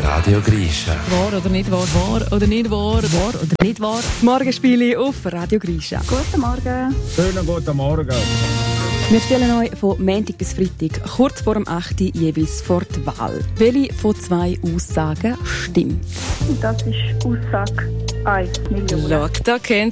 Radio Grisha. Wahr oder nicht wahr? Wahr oder nicht wahr? Wahr oder nicht wahr? Das Morgenspiel auf Radio Grisha. Guten Morgen. Schönen guten Morgen. Wir stellen euch von Montag bis Freitag kurz vor dem 8. jeweils vor die Wahl. Welche von 2 Aussagen stimmt? Das ist Aussage 1 Million. Schau, da kennt